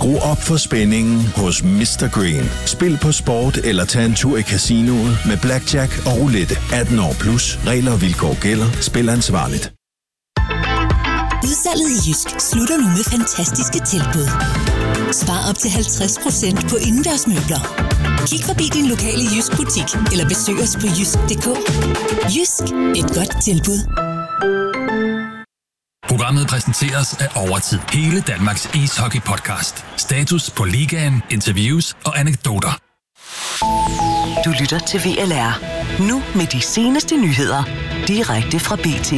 Skru op for spændingen hos Mr. Green. Spil på sport eller tag en tur i casinoet med blackjack og roulette. 18 år plus. Regler og vilkår gælder. Spil ansvarligt. Udsalget i Jysk slutter nu med fantastiske tilbud. Spar op til 50% på indendørsmøbler. Kig forbi din lokale Jysk butik eller besøg os på jysk.dk. Jysk. Et godt tilbud. Programmet præsenteres af Overtid. Hele Danmarks ishockey-podcast. Status på ligaen, interviews og anekdoter. Du lytter til VLR. Nu med de seneste nyheder. Direkte fra BT.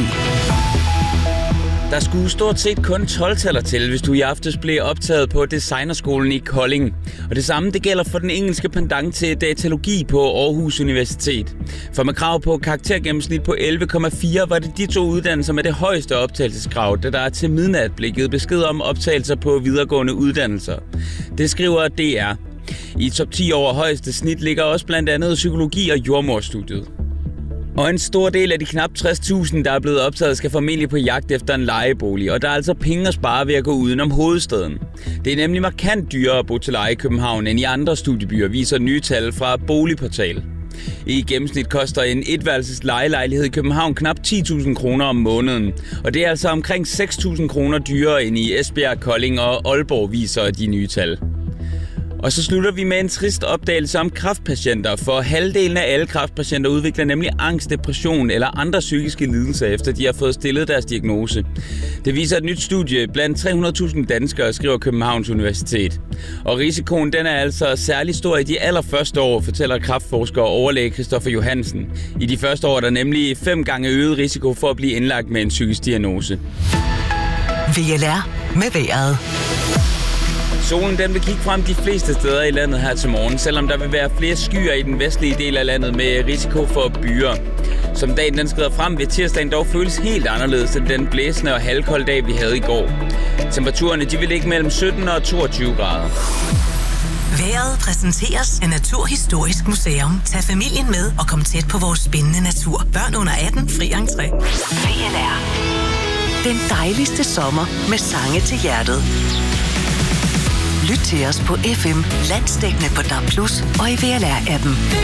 Der skulle stort set kun 12-taller til, hvis du i aftes blev optaget på Designerskolen i Kolding. Og det samme det gælder for den engelske pendant til datalogi på Aarhus Universitet. For med krav på karaktergennemsnit på 11,4 var det de to uddannelser med det højeste optagelseskrav, da der til midnat blev givet besked om optagelser på videregående uddannelser. Det skriver DR. I top 10 over højeste snit ligger også blandt andet psykologi og jordemoderstudiet. Og en stor del af de knap 60.000, der er blevet optaget, skal formentlig på jagt efter en lejebolig, og der er altså penge at spare ved at gå udenom hovedstaden. Det er nemlig markant dyrere at bo til leje i København end i andre studiebyer, viser nye tal fra Boligportal. I gennemsnit koster en etværelses lejelejlighed i København knap 10.000 kroner om måneden, og det er altså omkring 6.000 kroner dyrere end i Esbjerg, Kolding og Aalborg, viser de nye tal. Og så slutter vi med en trist opdagelse om kræftpatienter, for halvdelen af alle kræftpatienter udvikler nemlig angst, depression eller andre psykiske lidelser, efter de har fået stillet deres diagnose. Det viser et nyt studie blandt 300.000 danskere, skriver Københavns Universitet. Og risikoen den er altså særlig stor i de allerførste år, fortæller kræftforsker og overlæge Christoffer Johansen. I de første år er der nemlig 5 gange øget risiko for at blive indlagt med en psykisk diagnose. VLR med vejret. Solen den vil kigge frem de fleste steder i landet her til morgen, selvom der vil være flere skyer i den vestlige del af landet med risiko for byer. Som dagen den skrider frem, vil tirsdagen dog føles helt anderledes end den blæsende og halvkolde dag, vi havde i går. Temperaturerne de vil ligge mellem 17 og 22 grader. Vejret præsenteres af Naturhistorisk Museum. Tag familien med og kom tæt på vores spændende natur. Børn under 18, fri entré. VLR. Den dejligste sommer med sange til hjertet. Lyt til os på FM, landsdækkende på DAB+ og i VLR-appen.